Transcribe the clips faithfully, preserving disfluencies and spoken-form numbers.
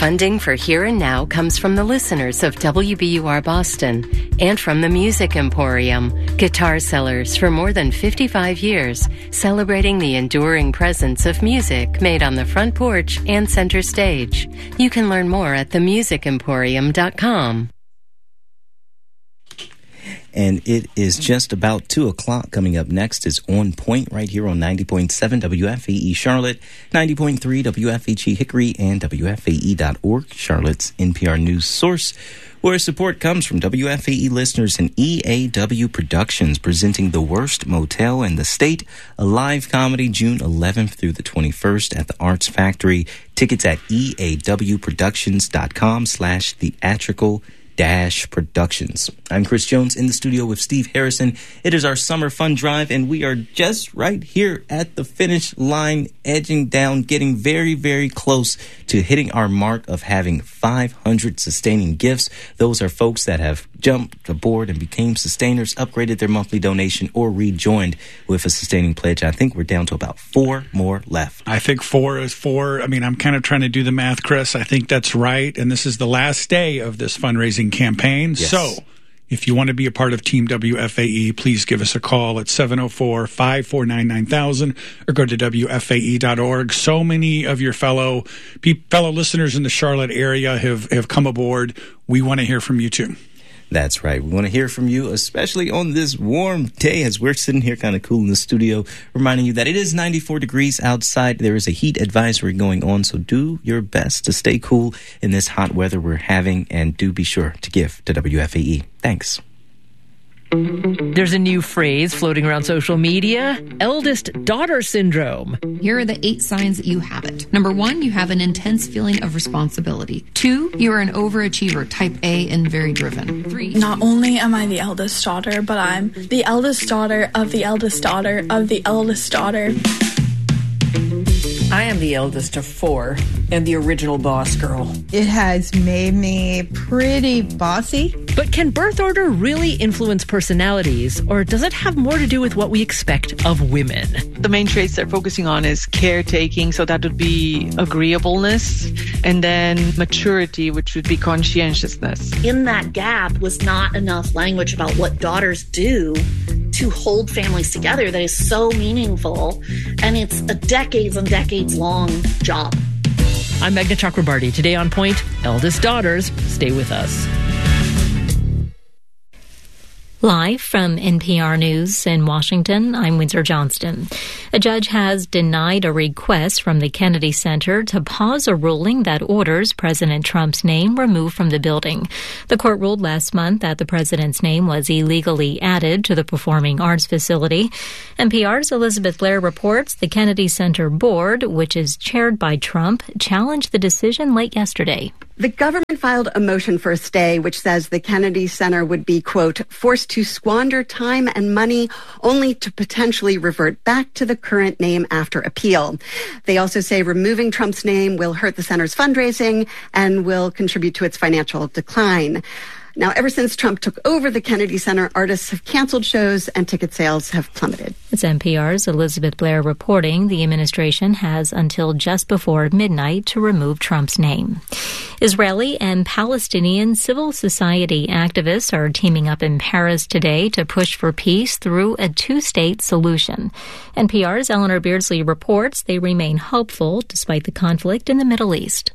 Funding for Here and Now comes from the listeners of W B U R Boston and from the Music Emporium, guitar sellers for more than fifty-five years, celebrating the enduring presence of music made on the front porch and center stage. You can learn more at the music emporium dot com. And it is just about two o'clock. Coming up next is On Point right here on ninety point seven W F A E Charlotte, ninety point three W F H E Hickory, and W F A E dot org, Charlotte's N P R news source, where support comes from W F A E listeners and E A W Productions, presenting The Worst Motel in the State, a live comedy June eleventh through the twenty-first at the Arts Factory. Tickets at E A W productions dot com slash theatrical Dash Productions. I'm Chris Jones in the studio with Steve Harrison. It is our summer fun drive, and we are just right here at the finish line, edging down, getting very, very close to hitting our mark of having five hundred sustaining gifts. Those are folks that have jumped aboard and became sustainers, upgraded their monthly donation, or rejoined with a sustaining pledge. I think we're down to about four more left. I think four is four. I mean, I'm kind of trying to do the math, Chris. I think that's right. And this is the last day of this fundraising campaign. Yes. So if you want to be a part of Team W F A E, please give us a call at seven oh four, five four nine, nine thousand or go to W F A E dot org. So many of your fellow fellow listeners in the Charlotte area have, have come aboard. We want to hear from you too. That's right. We want to hear from you, especially on this warm day as we're sitting here kind of cool in the studio, reminding you that it is ninety-four degrees outside. There is a heat advisory going on, so do your best to stay cool in this hot weather we're having, and do be sure to give to W F A E. Thanks. There's a new phrase floating around social media, eldest daughter syndrome. Here are the eight signs that you have it. Number one, you have an intense feeling of responsibility. Two, you are an overachiever, type A, and very driven. Three, not only am I the eldest daughter, but I'm the eldest daughter of the eldest daughter of the eldest daughter. I am the eldest of four and the original boss girl. It has made me pretty bossy. But can birth order really influence personalities, or does it have more to do with what we expect of women? The main traits they're focusing on is caretaking, so that would be agreeableness, and then maturity, which would be conscientiousness. In that gap was not enough language about what daughters do to hold families together that is so meaningful, and it's a decades and decades long job. I'm Meghna Chakrabarty. Today on Point, eldest daughters. Stay with us. Live from N P R News in Washington, I'm Windsor Johnston. A judge has denied a request from the Kennedy Center to pause a ruling that orders President Trump's name removed from the building. The court ruled last month that the president's name was illegally added to the performing arts facility. N P R's Elizabeth Blair reports the Kennedy Center board, which is chaired by Trump, challenged the decision late yesterday. The government filed a motion for a stay, which says the Kennedy Center would be, quote, forced to squander time and money only to potentially revert back to the current name after appeal. They also say removing Trump's name will hurt the center's fundraising and will contribute to its financial decline. Now, ever since Trump took over the Kennedy Center, artists have canceled shows and ticket sales have plummeted. It's N P R's Elizabeth Blair reporting the administration has until just before midnight to remove Trump's name. Israeli and Palestinian civil society activists are teaming up in Paris today to push for peace through a two-state solution. N P R's Eleanor Beardsley reports they remain hopeful despite the conflict in the Middle East.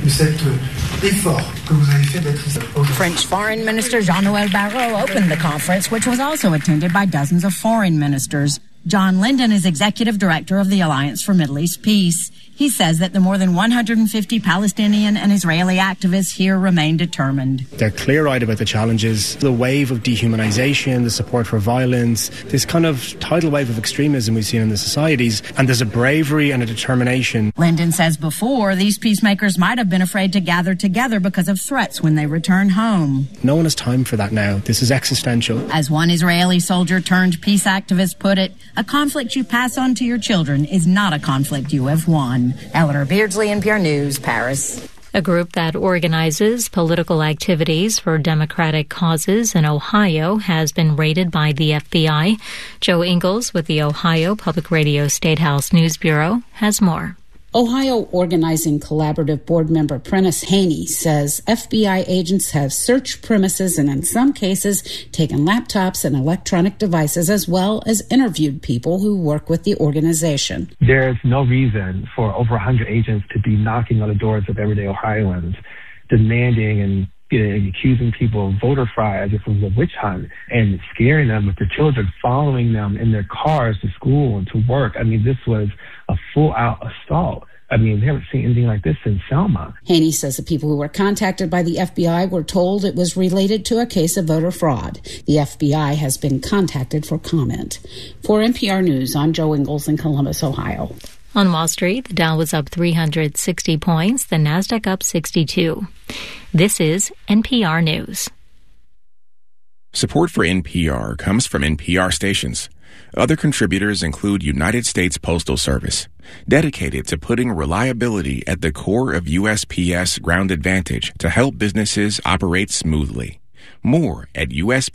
French Foreign Minister Jean-Noël Barrot opened the conference, which was also attended by dozens of foreign ministers. John Linden is executive director of the Alliance for Middle East Peace. He says that the more than one hundred fifty Palestinian and Israeli activists here remain determined. They're clear-eyed about the challenges, the wave of dehumanization, the support for violence, this kind of tidal wave of extremism we've seen in the societies, and there's a bravery and a determination. Linden says before, these peacemakers might have been afraid to gather together because of threats when they return home. No one has time for that now. This is existential. As one Israeli soldier turned peace activist put it, a conflict you pass on to your children is not a conflict you have won. Eleanor Beardsley, N P R News, Paris. A group that organizes political activities for democratic causes in Ohio has been raided by the F B I. Joe Ingles with the Ohio Public Radio Statehouse News Bureau has more. Ohio Organizing Collaborative board member Prentice Haney says F B I agents have searched premises and in some cases taken laptops and electronic devices as well as interviewed people who work with the organization. There's no reason for over one hundred agents to be knocking on the doors of everyday Ohioans, demanding and you know, accusing people of voter fraud as if it was a witch hunt and scaring them with their children, following them in their cars to school and to work. I mean, this was a full-out assault. I mean, we haven't seen anything like this in Selma. Haney says the people who were contacted by the F B I were told it was related to a case of voter fraud. The F B I has been contacted for comment. For N P R News, I'm Joe Ingles in Columbus, Ohio. On Wall Street, the Dow was up three hundred sixty points, the Nasdaq up sixty-two. This is N P R News. Support for N P R comes from N P R stations. Other contributors include United States Postal Service, dedicated to putting reliability at the core of U S P S Ground Advantage to help businesses operate smoothly. More at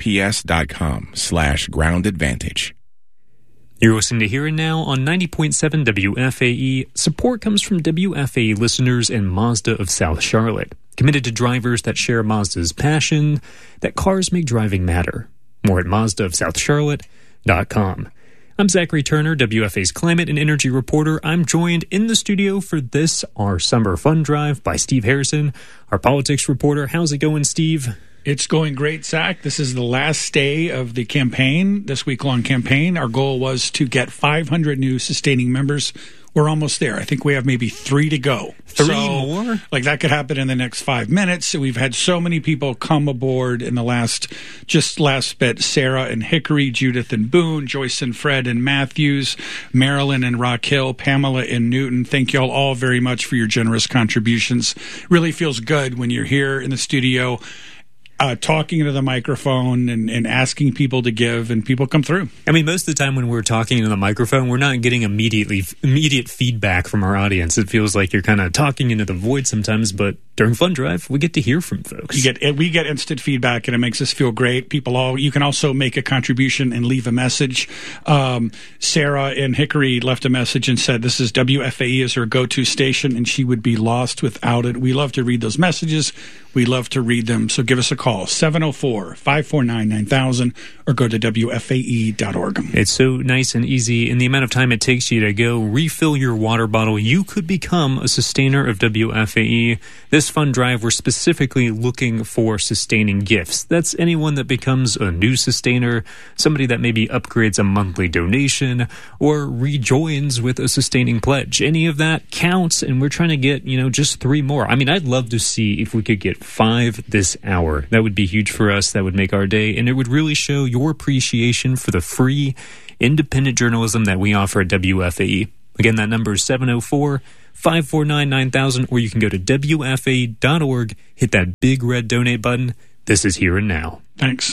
usps.com slash ground advantage. You're listening to Here and Now on ninety point seven W F A E. Support comes from W F A E listeners and Mazda of South Charlotte, committed to drivers that share Mazda's passion that cars make driving matter. More at Mazda of South Charlotte dot com. I'm Zachary Turner, W F A's climate and energy reporter. I'm joined in the studio for this, our summer fun drive, by Steve Harrison, our politics reporter. How's it going, Steve? It's going great, Zach. This is the last day of the campaign, this week-long campaign. Our goal was to get five hundred new sustaining members. We're almost there. I think we have maybe three to go. Three so, more? Like, that could happen in the next five minutes. We've had so many people come aboard in the last, just last bit. Sarah and Hickory, Judith and Boone, Joyce and Fred and Matthews, Marilyn and Rock Hill, Pamela and Newton. Thank you all, all very much for your generous contributions. Really feels good when you're here in the studio, Uh, talking into the microphone and, and asking people to give, and people come through. I mean, most of the time when we're talking into the microphone, we're not getting immediately immediate feedback from our audience. It feels like you're kind of talking into the void sometimes, but during Fun Drive, we get to hear from folks. You get we get instant feedback, and it makes us feel great. People all you can also make a contribution and leave a message. Um, Sarah in Hickory left a message and said, "This is W F A E as her go-to station, and she would be lost without it." We love to read those messages. We love to read them. So give us a call, seven oh four, five four nine, nine thousand, or go to W F A E dot org. It's so nice and easy. In the amount of time it takes you to go refill your water bottle, you could become a sustainer of W F A E. This fun drive, we're specifically looking for sustaining gifts. That's anyone that becomes a new sustainer, somebody that maybe upgrades a monthly donation, or rejoins with a sustaining pledge. Any of that counts, and we're trying to get, you know, just three more. I mean, I'd love to see if we could get five this hour. That would be huge for us. That would make our day, and it would really show your appreciation for the free, independent journalism that we offer at W F A E. Again, that number is seven oh four, five four nine, nine thousand, or you can go to W F A E dot org, hit that big red donate button. This is Here and Now. Thanks.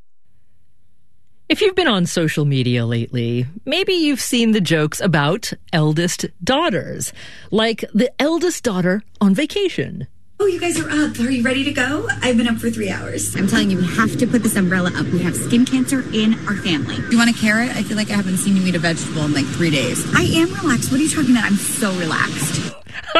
If you've been on social media lately, maybe you've seen the jokes about eldest daughters, like the eldest daughter on vacation. Oh, you guys are up. Are you ready to go? I've been up for three hours. I'm telling you, we have to put this umbrella up. We have skin cancer in our family. You want a carrot? I feel like I haven't seen you eat a vegetable in like three days. I am relaxed. What are you talking about? I'm so relaxed.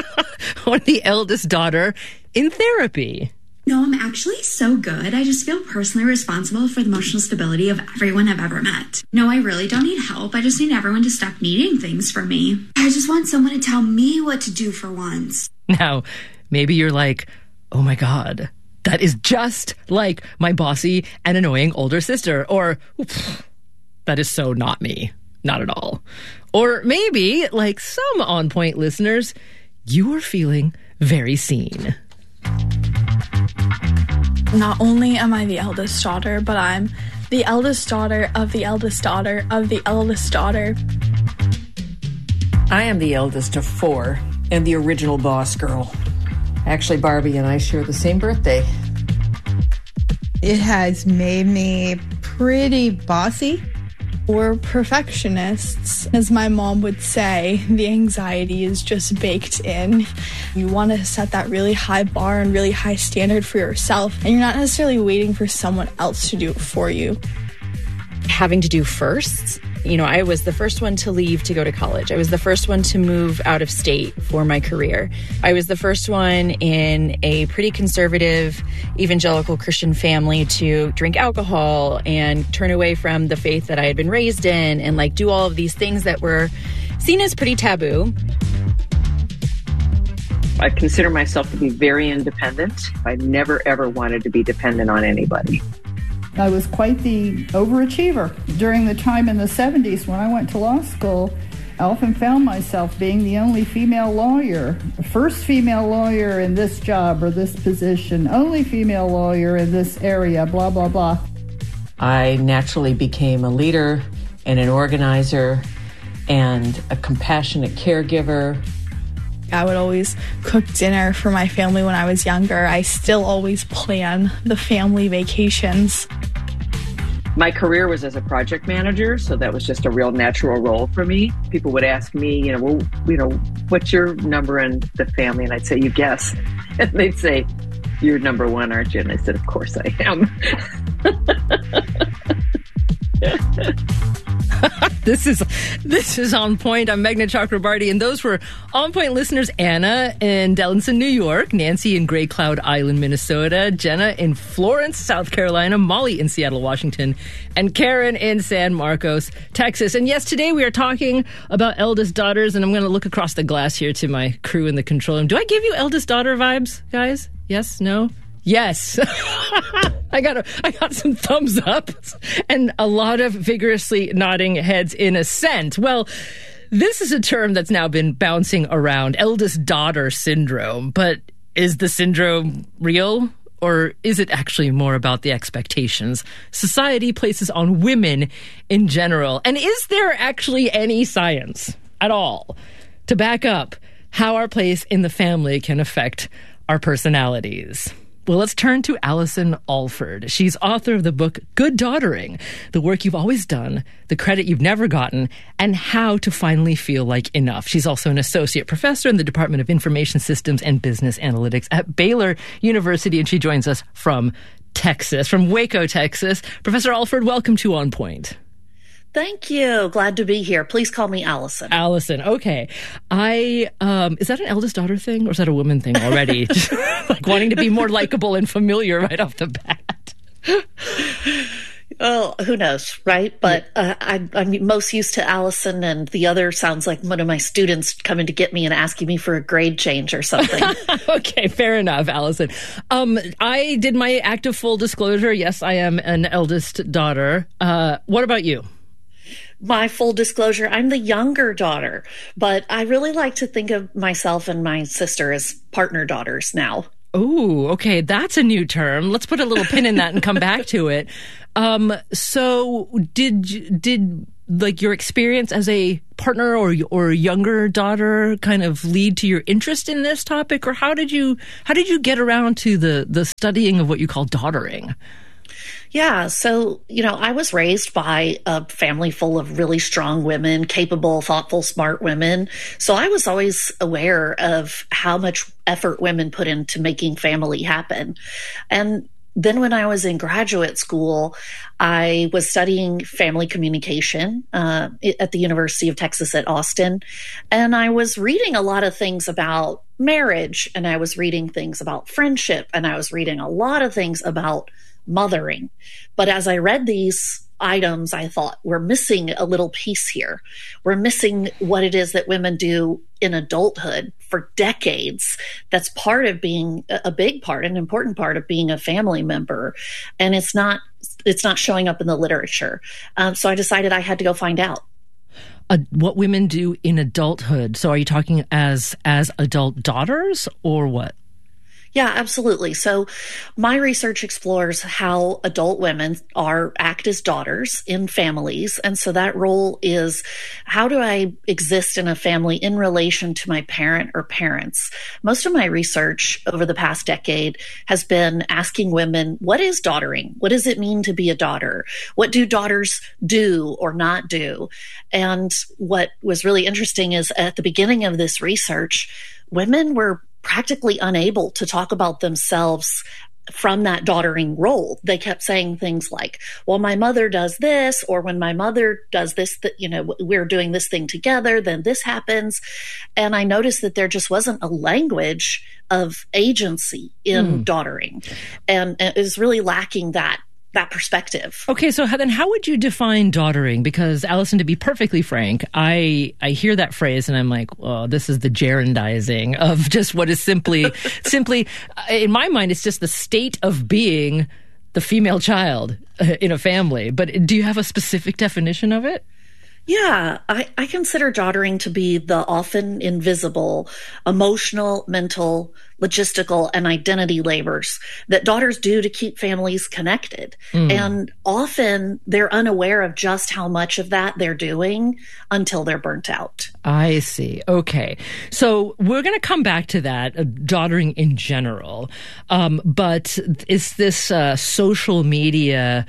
Or the eldest daughter in therapy. No, I'm actually so good. I just feel personally responsible for the emotional stability of everyone I've ever met. No, I really don't need help. I just need everyone to stop needing things from me. I just want someone to tell me what to do for once. Now, maybe you're like, oh my God, that is just like my bossy and annoying older sister. Or, that is so not me. Not at all. Or maybe, like some On Point listeners, you are feeling very seen. Not only am I the eldest daughter, but I'm the eldest daughter of the eldest daughter of the eldest daughter. I am the eldest of four and the original boss girl. Actually, Barbie and I share the same birthday. It has made me pretty bossy. We're perfectionists. As my mom would say, the anxiety is just baked in. You want to set that really high bar and really high standard for yourself, and you're not necessarily waiting for someone else to do it for you. Having to do firsts You know, I was the first one to leave to go to college. I was the first one to move out of state for my career. I was the first one in a pretty conservative evangelical Christian family to drink alcohol and turn away from the faith that I had been raised in and like do all of these things that were seen as pretty taboo. I consider myself to be very independent. I never, ever wanted to be dependent on anybody. I was quite the overachiever. During the time in the seventies when I went to law school, I often found myself being the only female lawyer, first female lawyer in this job or this position, only female lawyer in this area, blah, blah, blah. I naturally became a leader and an organizer and a compassionate caregiver. I would always cook dinner for my family when I was younger. I still always plan the family vacations. My career was as a project manager, so that was just a real natural role for me. People would ask me, you know, well, you know, what's your number in the family? And I'd say, you guess. And they'd say, you're number one, aren't you? And I said, of course I am. This is this is On Point. I'm Meghna Chakrabarty, and those were On Point listeners: Anna in Dellinson, New York, Nancy in Gray Cloud Island, Minnesota, Jenna in Florence, South Carolina, Molly in Seattle, Washington, and Karen in San Marcos, Texas. And yes, today we are talking about eldest daughters, and I'm going to look across the glass here to my crew in the control room. Do I give you eldest daughter vibes, guys? Yes? No? Yes. I got a, I got some thumbs up and a lot of vigorously nodding heads in assent. Well, this is a term that's now been bouncing around, eldest daughter syndrome. But is the syndrome real? Or is it actually more about the expectations society places on women in general? And is there actually any science at all to back up how our place in the family can affect our personalities? Well, let's turn to Allison Alford. She's author of the book Good Daughtering, the work you've always done, the credit you've never gotten, and how to finally feel like enough. She's also an associate professor in the Department of Information Systems and Business Analytics at Baylor University, and she joins us from Texas, from Waco, Texas. Professor Alford, welcome to On Point. Thank you. Glad to be here. Please call me Allison. Allison. Okay. I, um, is that an eldest daughter thing or is that a woman thing already? Just, like wanting to be more likable and familiar right off the bat. Oh, who knows, right? But uh, I, I'm most used to Allison, and the other sounds like one of my students coming to get me and asking me for a grade change or something. Okay, fair enough, Allison. Um, I did my act of full disclosure. Yes, I am an eldest daughter. Uh, what about you? My full disclosure, I'm the younger daughter, but I really like to think of myself and my sister as partner daughters now. Oh, okay. That's a new term. Let's put a little pin in that and come back to it. Um, so did, did like your experience as a partner or, or younger daughter kind of lead to your interest in this topic? Or how did you, how did you get around to the, the studying of what you call daughtering? Yeah. So, you know, I was raised by a family full of really strong women, capable, thoughtful, smart women. So I was always aware of how much effort women put into making family happen. And then when I was in graduate school, I was studying family communication uh, at the University of Texas at Austin. And I was reading a lot of things about marriage, and I was reading things about friendship, and I was reading a lot of things about mothering. But as I read these items, I thought, we're missing a little piece here. We're missing what it is that women do in adulthood for decades. That's part of being a big part, an important part of being a family member. And it's not, it's not showing up in the literature. Um, so I decided I had to go find out. Uh, what women do in adulthood. So are you talking as, as adult daughters or what? Yeah, absolutely. So my research explores how adult women are act as daughters in families. And so that role is, how do I exist in a family in relation to my parent or parents? Most of my research over the past decade has been asking women, what is daughtering? What does it mean to be a daughter? What do daughters do or not do? And what was really interesting is at the beginning of this research, women were practically unable to talk about themselves from that daughtering role. They kept saying things like, well, my mother does this, or when my mother does this, th- you know, we're doing this thing together, then this happens. And I noticed that there just wasn't a language of agency in mm. daughtering. And, and it was really lacking that that perspective. Okay, so how, then how would you define daughtering? Because, Allison, to be perfectly frank, I I hear that phrase and I'm like, oh, this is the gerundizing of just what is simply, simply, in my mind, it's just the state of being the female child in a family. But do you have a specific definition of it? Yeah, I, I consider daughtering to be the often invisible emotional, mental, logistical, and identity labors that daughters do to keep families connected. Mm. And often they're unaware of just how much of that they're doing until they're burnt out. I see. Okay. So we're going to come back to that, uh, daughtering in general. Um, but is this uh, social media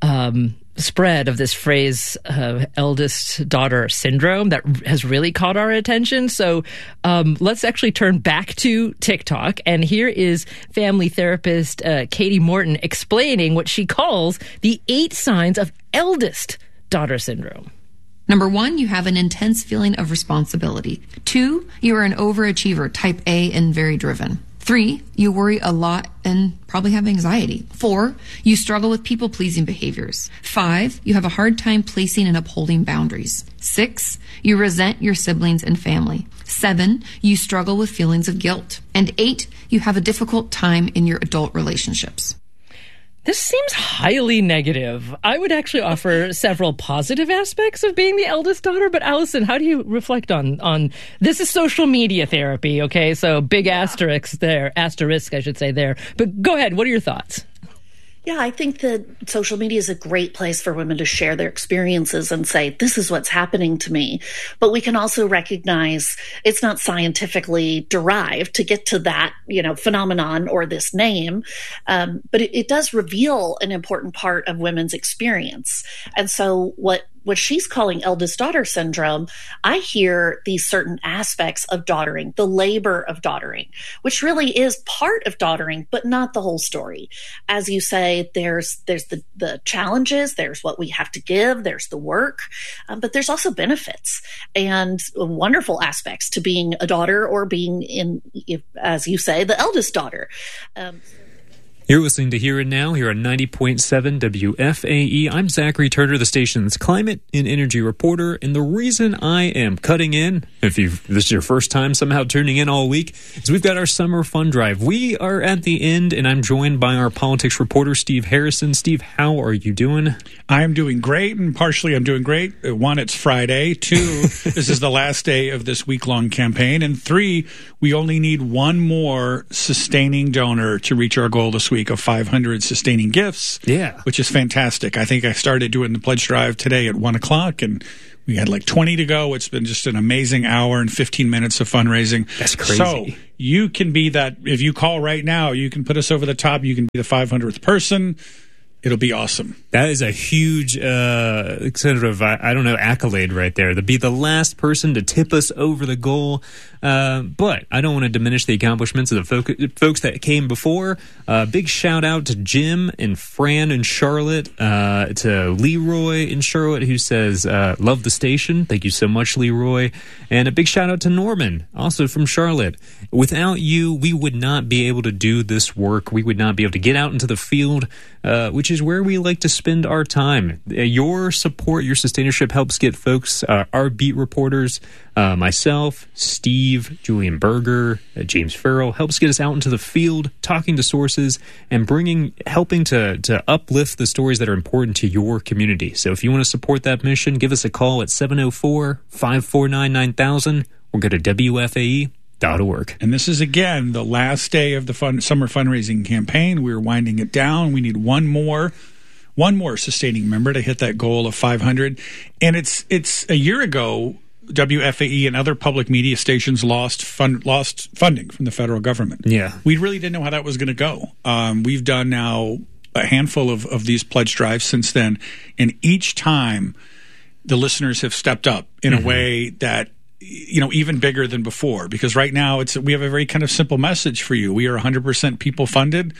um spread of this phrase, uh, eldest daughter syndrome, that has really caught our attention. So um, let's actually turn back to TikTok. And here is family therapist uh, Katie Morton explaining what she calls the eight signs of eldest daughter syndrome. Number one, you have an intense feeling of responsibility. Two, you are an overachiever, type A, and very driven. Three, you worry a lot and probably have anxiety. Four, you struggle with people-pleasing behaviors. Five, you have a hard time placing and upholding boundaries. Six, you resent your siblings and family. Seven, you struggle with feelings of guilt. And eight, you have a difficult time in your adult relationships. This seems highly negative. I would actually offer several positive aspects of being the eldest daughter, but Allison, how do you reflect on, on this is social media therapy, okay? So big asterisk there, asterisk, I should say there. But go ahead, what are your thoughts? Yeah, I think that social media is a great place for women to share their experiences and say, this is what's happening to me. But we can also recognize it's not scientifically derived to get to that, you know, phenomenon or this name. Um, but it, it does reveal an important part of women's experience. And so what what she's calling eldest daughter syndrome, I hear these certain aspects of daughtering, the labor of daughtering, which really is part of daughtering, but not the whole story. As you say, there's there's the, the challenges, there's what we have to give, there's the work, um, but there's also benefits and wonderful aspects to being a daughter or being, in, if, as you say, the eldest daughter. Um, You're listening to Here and Now here on ninety point seven W F A E. I'm Zachary Turner, the station's climate and energy reporter, and the reason I am cutting in, if you've, this is your first time somehow tuning in all week, is we've got our summer fun drive. We are at the end, and I'm joined by our politics reporter, Steve Harrison. Steve, how are you doing? I'm doing great, and partially I'm doing great. One, it's Friday. Two, this is the last day of this week-long campaign. And three, we only need one more sustaining donor to reach our goal this week. week of five hundred sustaining gifts, yeah, which is fantastic. I think I started doing the pledge drive today at one o'clock, and we had like twenty to go. It's been just an amazing hour and fifteen minutes of fundraising. That's crazy. So you can be that. If you call right now, you can put us over the top. You can be the five hundredth person. It'll be awesome. That is a huge uh, sort of, I, I don't know, accolade right there. To be the last person to tip us over the goal. Uh, but I don't want to diminish the accomplishments of the folk, folks that came before. Uh, big shout out to Jim and Fran in Charlotte, uh, to Leroy in Charlotte, who says, uh, love the station. Thank you so much, Leroy. And a big shout out to Norman, also from Charlotte. Without you, we would not be able to do this work. We would not be able to get out into the field, uh, which is where we like to spend our time. Your support, your sustainership helps get folks, uh, our beat reporters, uh, myself, Steve, Julian Berger, uh, James Farrell, helps get us out into the field, talking to sources, and bringing, helping to, to uplift the stories that are important to your community. So if you want to support that mission, give us a call at seven oh four, five four nine, nine thousand or go to W F A E dot org. And this is, again, the last day of the fun, summer fundraising campaign. We're winding it down. We need one more one more sustaining member to hit that goal of five hundred. And it's it's a year ago, W F A E and other public media stations lost fund, lost funding from the federal government. Yeah. We really didn't know how that was going to go. Um, we've done now a handful of, of these pledge drives since then. And each time the listeners have stepped up in mm-hmm. a way that, you know, even bigger than before, because right now it's we have a very kind of simple message for you. We are one hundred percent people funded.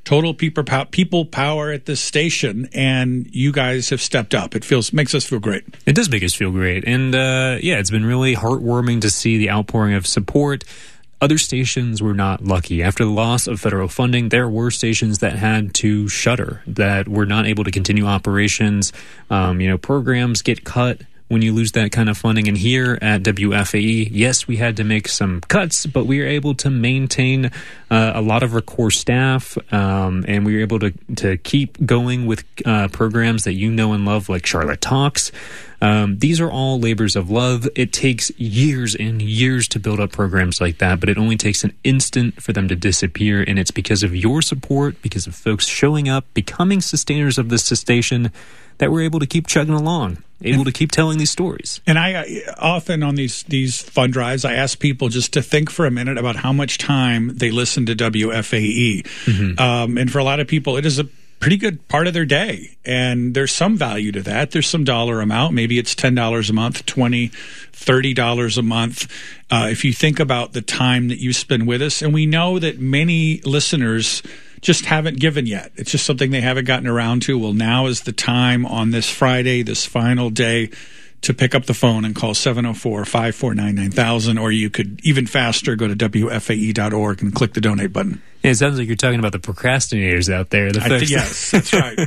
total people people power at this station, and you guys have stepped up. It feels makes us feel great. It does make us feel great. And uh, yeah, it's been really heartwarming to see the outpouring of support. Other stations were not lucky. After the loss of federal funding, there were stations that had to shutter, that were not able to continue operations. Um, you know, programs get cut when you lose that kind of funding. And here at W F A E, yes, we had to make some cuts, but we were able to maintain uh, a lot of our core staff, um, and we were able to, to keep going with uh, programs that you know and love, like Charlotte Talks. Um, these are all labors of love. It takes years and years to build up programs like that, but it only takes an instant for them to disappear, and it's because of your support, because of folks showing up, becoming sustainers of this station, that we're able to keep chugging along, able to keep telling these stories. And I uh, often on these these fund drives, I ask people just to think for a minute about how much time they listen to W F A E. Mm-hmm. Um, and for a lot of people, it is a pretty good part of their day. And there's some value to that. There's some dollar amount. Maybe it's ten dollars a month, twenty dollars, thirty dollars a month. Uh, if you think about the time that you spend with us, and we know that many listeners just haven't given yet. It's just something they haven't gotten around to. Well, now is the time on this Friday, this final day, to pick up the phone and call seven oh four, five four nine, nine thousand, or you could even faster go to W F A E dot org and click the donate button. Yeah, it sounds like you're talking about the procrastinators out there. The I folks th- yes, that's right.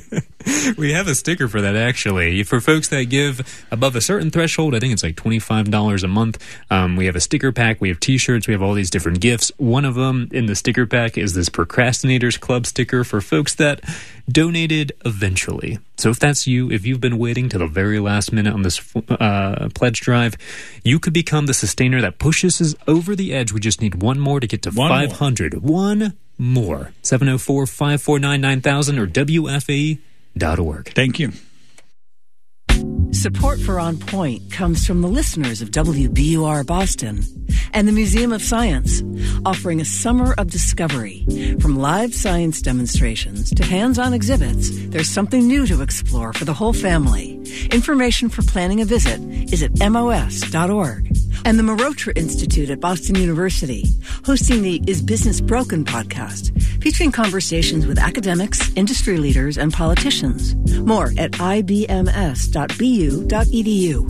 We have a sticker for that, actually. For folks that give above a certain threshold, I think it's like twenty-five dollars a month. Um, we have a sticker pack. We have T-shirts. We have all these different gifts. One of them in the sticker pack is this Procrastinators Club sticker for folks that donated eventually. So if that's you, if you've been waiting to the very last minute on this uh, pledge drive, you could become the sustainer that pushes us over the edge. We just need one more to get to one five hundred. More. One more. seven oh four, five four nine, nine thousand or W F A E dot org. Thank you. Support for On Point comes from the listeners of W B U R Boston and the Museum of Science, offering a summer of discovery. From live science demonstrations to hands-on exhibits, there's something new to explore for the whole family. Information for planning a visit is at M O S dot org. And the Marotra Institute at Boston University, hosting the Is Business Broken podcast, featuring conversations with academics, industry leaders, and politicians. More at I B M S dot B U dot E D U.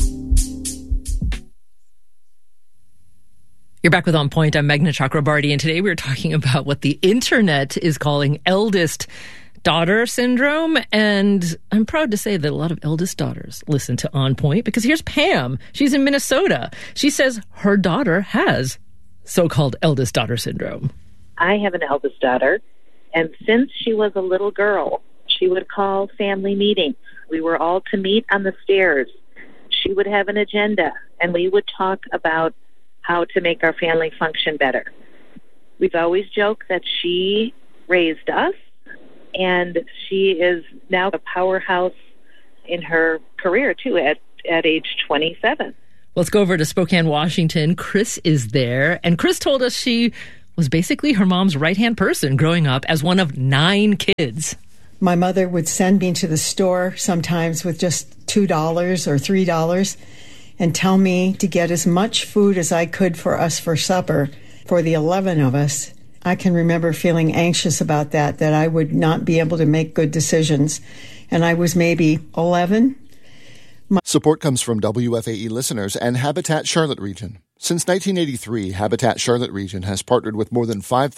You're back with On Point. I'm Meghna Chakrabarty, and today we're talking about what the internet is calling eldest daughter syndrome. And I'm proud to say that a lot of eldest daughters listen to On Point, because here's Pam. She's in Minnesota. She says her daughter has so-called eldest daughter syndrome. I have an eldest daughter, and since she was a little girl, she would call family meetings. We were all to meet on the stairs. She would have an agenda, and we would talk about how to make our family function better. We've always joked that she raised us, and she is now a powerhouse in her career, too, at, at age twenty-seven. Let's go over to Spokane, Washington. Chris is there, and Chris told us she was basically her mom's right-hand person growing up as one of nine kids. My mother would send me to the store sometimes with just two dollars or three dollars and tell me to get as much food as I could for us for supper, for the eleven of us. I can remember feeling anxious about that, that I would not be able to make good decisions. And I was maybe eleven. My- Support comes from W F A E listeners and Habitat Charlotte Region. Since nineteen eighty-three, Habitat Charlotte Region has partnered with more than five thousand